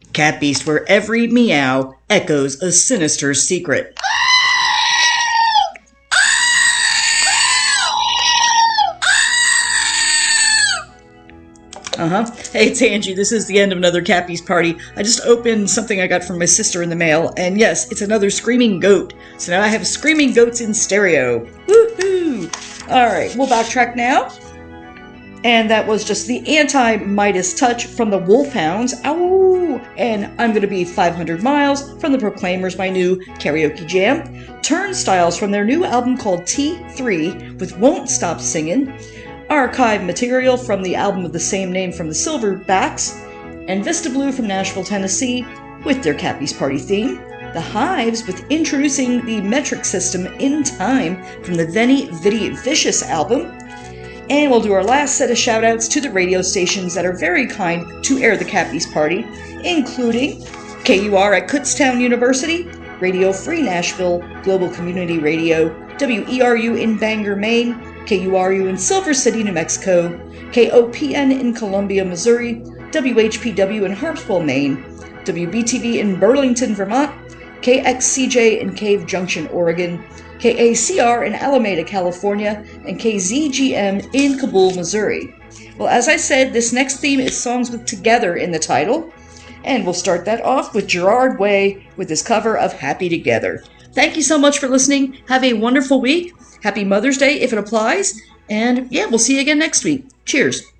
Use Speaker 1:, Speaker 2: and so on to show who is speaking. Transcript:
Speaker 1: Cat Beast, where every meow echoes a sinister secret. Hey, it's Angie. This is the end of another Cat Beast party. I just opened something I got from my sister in the mail, and yes, it's another screaming goat. So now I have screaming goats in stereo. Woohoo! Alright, we'll backtrack now. And that was just the anti-Midas touch from the Wolfhounds. Ow! And I'm going to be 500 Miles from the Proclaimers, my new karaoke jam. Turnstiles from their new album called T3 with Won't Stop Singin'. Archive material from the album of the same name from the Silverbacks, and Vista Blue from Nashville, Tennessee, with their Cat Beast Party theme. The Hives with Introducing the Metric System in Time from the Veni Vidi Vicious album. And we'll do our last set of shout-outs to the radio stations that are very kind to air the Cat Beast Party, including KUR at Kutztown University, Radio Free Nashville, Global Community Radio, WERU in Bangor, Maine, KURU in Silver City, New Mexico, KOPN in Columbia, Missouri, WHPW in Harpswell, Maine, WBTV in Burlington, Vermont, KXCJ in Cave Junction, Oregon, KACR in Alameda, California, and KZGM in Kabul, Missouri. Well, as I said, this next theme is songs with Together in the title, and we'll start that off with Gerard Way with his cover of Happy Together. Thank you so much for listening. Have a wonderful week. Happy Mother's Day if it applies. And yeah, we'll see you again next week. Cheers.